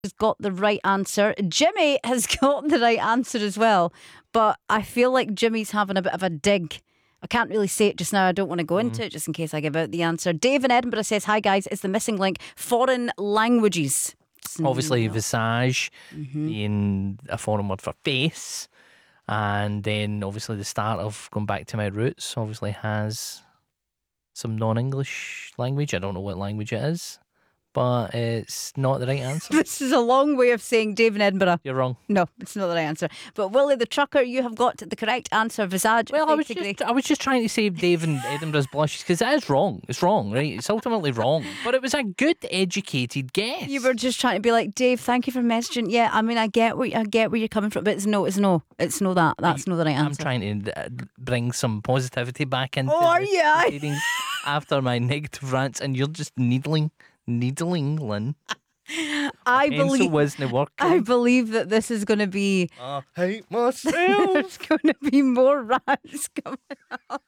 has got the right answer. Jimmy has got the right answer as well. But I feel like Jimmy's having a bit of a dig. I can't really say it just now. I don't want to go into it just in case I give out the answer. Dave in Edinburgh says, hi guys, is the missing link foreign languages? Obviously, visage being a foreign word for face. And then obviously the start of going back to my roots obviously has some non-English language. I don't know what language it is, but it's not the right answer. This is a long way of saying Dave in Edinburgh. You're wrong. No, it's not the right answer. But Willie the Trucker, you have got the correct answer. Visage. Well, I was just trying to save Dave in Edinburgh's blushes because it is wrong. It's wrong, right? It's ultimately wrong. But it was a good, educated guess. You were just trying to be like, Dave, thank you for messaging. Yeah, I mean, I get where you're coming from, but it's no that. That's not the right answer. I'm trying to bring some positivity back into the proceedings after my negative rants, and you're just needling, Lynn. I believe that this is going to be. I hate myself. There's going to be more rants coming up.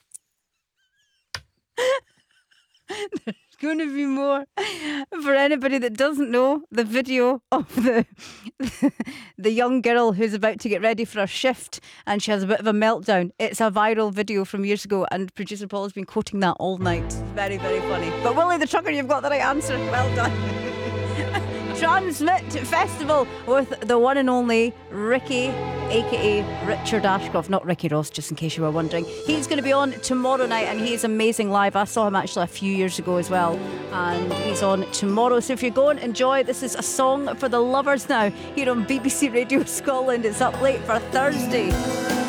There's going to be more. For anybody that doesn't know, the video of the young girl who's about to get ready for her shift and she has a bit of a meltdown. It's a viral video from years ago, and producer Paul has been quoting that all night. It's very, very funny. But Willie the Trucker, you've got the right answer. Well done. Transmit Festival with the one and only Ricky, aka Richard Ashcroft, not Ricky Ross, just in case you were wondering. He's going to be on tomorrow night and he's amazing live. I saw him actually a few years ago as well, and he's on tomorrow. So if you're going, enjoy. This is a song for the lovers now here on BBC Radio Scotland. It's up late for Thursday.